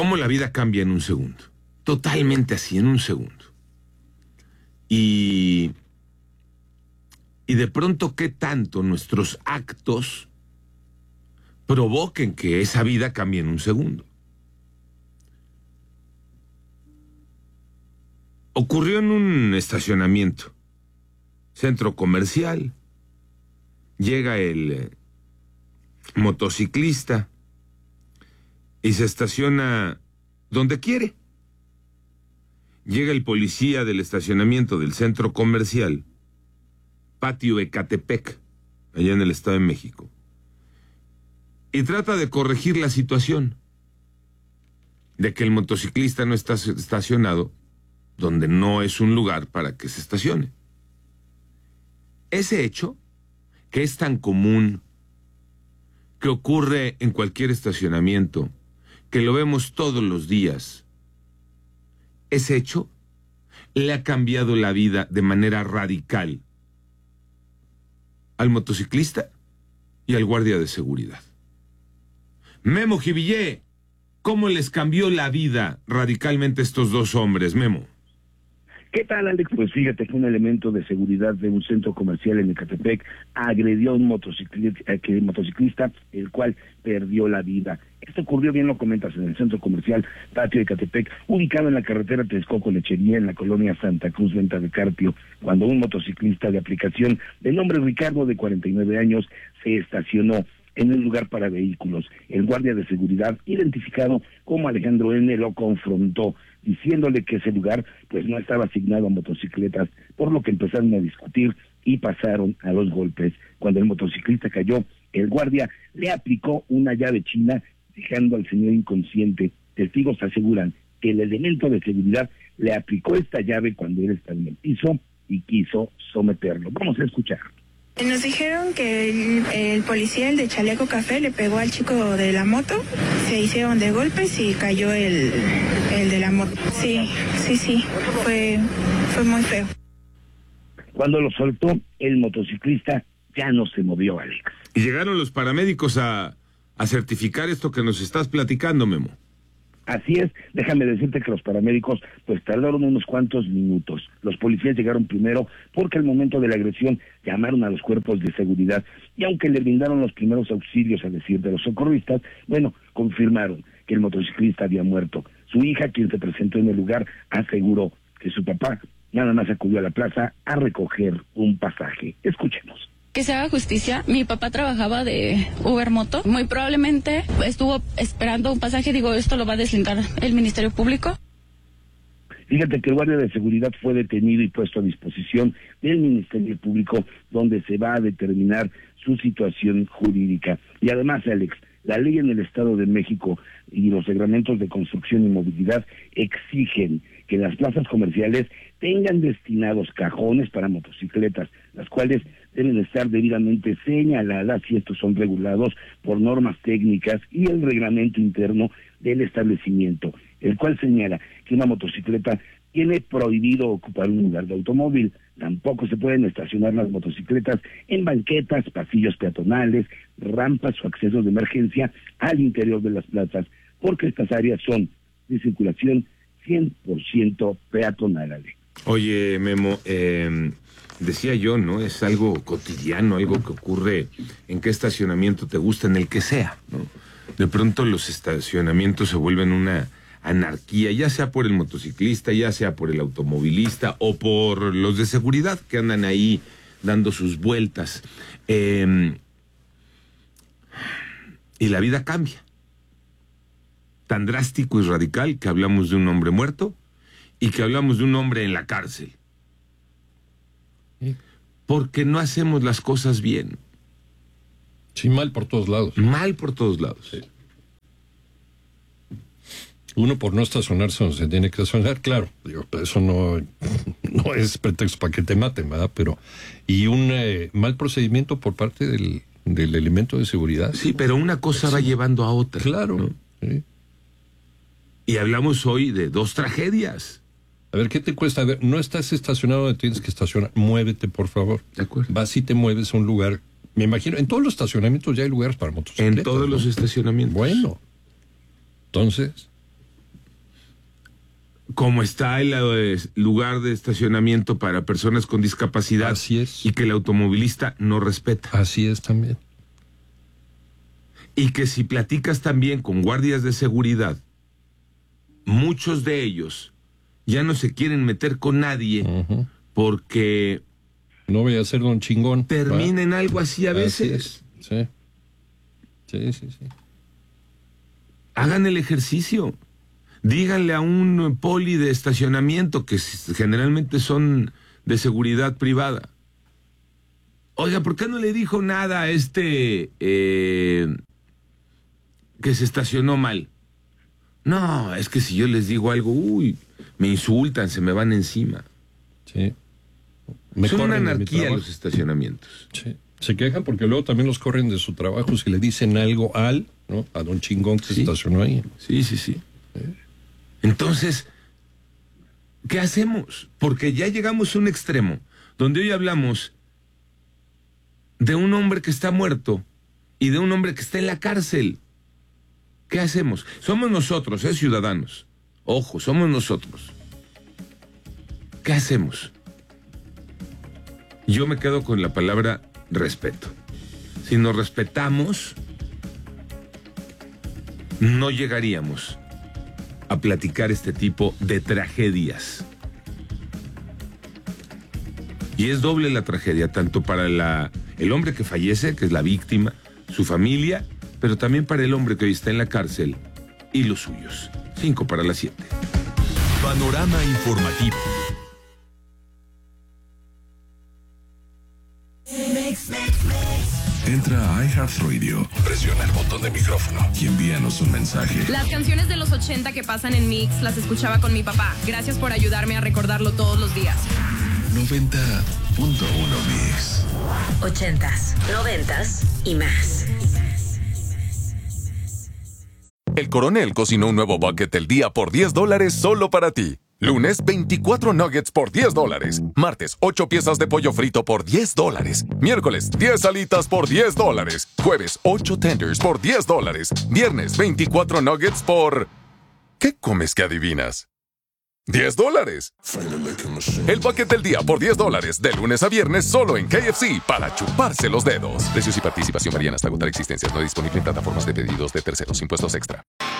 cómo la vida cambia en un segundo. Totalmente así, en un segundo. Y de pronto, ¿qué tanto nuestros actos provoquen que esa vida cambie en un segundo? Ocurrió en un estacionamiento, centro comercial. Llega el motociclista y se estaciona donde quiere. Llega el policía del estacionamiento del centro comercial, Patio Ecatepec, allá en el Estado de México, y trata de corregir la situación de que el motociclista no está estacionado donde no es un lugar para que se estacione. Ese hecho, que es tan común, que ocurre en cualquier estacionamiento, que lo vemos todos los días, ese hecho le ha cambiado la vida de manera radical al motociclista y al guardia de seguridad. Memo Jivillé, ¿cómo les cambió la vida radicalmente a estos dos hombres, Memo? ¿Qué tal, Alex? Pues fíjate que un elemento de seguridad de un centro comercial en Ecatepec agredió a un motociclista, el cual perdió la vida. Esto ocurrió, bien lo comentas, en el centro comercial Patio Ecatepec, ubicado en la carretera Texcoco-Lechería, en la colonia Santa Cruz, Venta de Carpio, cuando un motociclista de aplicación de nombre Ricardo, de 49 años, se estacionó en un lugar para vehículos. El guardia de seguridad, identificado como Alejandro N., lo confrontó, diciéndole que ese lugar pues no estaba asignado a motocicletas, por lo que empezaron a discutir y pasaron a los golpes. Cuando el motociclista cayó, el guardia le aplicó una llave china, dejando al señor inconsciente. Testigos aseguran que el elemento de seguridad le aplicó esta llave cuando él estaba en el piso y quiso someterlo. Vamos a escuchar. Nos dijeron que el policía, el de chaleco café, le pegó al chico de la moto, se hicieron de golpes y cayó el de la moto. Sí, fue muy feo. Cuando lo soltó, el motociclista ya no se movió, Alex. Y llegaron los paramédicos a certificar esto que nos estás platicando, Memo. Así es, déjame decirte que los paramédicos pues tardaron unos cuantos minutos. Los policías llegaron primero porque al momento de la agresión llamaron a los cuerpos de seguridad y aunque le brindaron los primeros auxilios, a decir de los socorristas, bueno, confirmaron que el motociclista había muerto. Su hija, quien se presentó en el lugar, aseguró que su papá nada más acudió a la plaza a recoger un pasaje. Escuchemos. Que se haga justicia. Mi papá trabajaba de Uber Moto. Muy probablemente estuvo esperando un pasaje. Digo, esto lo va a deslindar el Ministerio Público. Fíjate que el guardia de seguridad fue detenido y puesto a disposición del Ministerio Público, donde se va a determinar su situación jurídica. Y además, Alex, la ley en el Estado de México y los reglamentos de construcción y movilidad exigen que las plazas comerciales tengan destinados cajones para motocicletas, las cuales deben estar debidamente señaladas y estos son regulados por normas técnicas y el reglamento interno del establecimiento, el cual señala que una motocicleta tiene prohibido ocupar un lugar de automóvil. Tampoco se pueden estacionar las motocicletas en banquetas, pasillos peatonales, rampas o accesos de emergencia al interior de las plazas, porque estas áreas son de circulación 100% peatonal. Oye, Memo, decía yo, ¿no? Es algo cotidiano, algo que ocurre en qué estacionamiento te gusta, en el que sea, ¿no? De pronto los estacionamientos se vuelven una anarquía, ya sea por el motociclista, ya sea por el automovilista o por los de seguridad que andan ahí dando sus vueltas. Y la vida cambia. Tan drástico y radical que hablamos de un hombre muerto y que hablamos de un hombre en la cárcel. Porque no hacemos las cosas bien. Sí, mal por todos lados. Mal por todos lados. Sí. Uno por no estacionarse donde se tiene que estacionar, claro. Digo, eso no es pretexto para que te maten, ¿verdad? Pero, y un mal procedimiento por parte del elemento de seguridad. Sí, pero una cosa va llevando a otra. Claro. ¿No? Sí. Y hablamos hoy de dos tragedias. A ver, ¿qué te cuesta? A ver, no estás estacionado donde tienes que estacionar. Muévete, por favor. De acuerdo. Vas y te mueves a un lugar. Me imagino, en todos los estacionamientos ya hay lugares para motocicletas. En todos los estacionamientos. Bueno. Entonces, como está el lugar de estacionamiento para personas con discapacidad. Así es. Y que el automovilista no respeta. Así es también. Y que si platicas también con guardias de seguridad, muchos de ellos ya no se quieren meter con nadie porque no voy a ser don chingón. Termina en algo así a veces. Sí. Sí. Hagan el ejercicio. Díganle a un poli de estacionamiento, que generalmente son de seguridad privada: oiga, ¿por qué no le dijo nada a que se estacionó mal? No, es que si yo les digo algo, me insultan, se me van encima. Sí. Son una anarquía los estacionamientos. Sí. Se quejan porque luego también los corren de su trabajo si le dicen algo a don chingón que se estacionó ahí. Sí. Entonces, ¿qué hacemos? Porque ya llegamos a un extremo donde hoy hablamos de un hombre que está muerto y de un hombre que está en la cárcel. ¿Qué hacemos? Somos nosotros, ciudadanos. Ojo, somos nosotros. ¿Qué hacemos? Yo me quedo con la palabra respeto. Si nos respetamos, no llegaríamos a platicar este tipo de tragedias. Y es doble la tragedia, tanto para el hombre que fallece, que es la víctima, su familia, pero también para el hombre que hoy está en la cárcel y los suyos. 6:55. Panorama informativo. Entra a iHeartRadio, presiona el botón de micrófono y envíanos un mensaje. Las canciones de los 80 que pasan en Mix las escuchaba con mi papá. Gracias por ayudarme a recordarlo todos los días. 90.1 Mix. 80s, 90s y más. El Coronel cocinó un nuevo bucket del día por $10 solo para ti. Lunes, 24 nuggets por $10. Martes, 8 piezas de pollo frito por $10. Miércoles, 10 alitas por $10. Jueves, 8 tenders por $10. Viernes, 24 nuggets por... ¿Qué comes que adivinas? $10. El bucket del día por $10, de lunes a viernes solo en KFC, para chuparse los dedos. Precios y participación varían hasta agotar existencias. No disponible en plataformas de pedidos de terceros. Impuestos extra.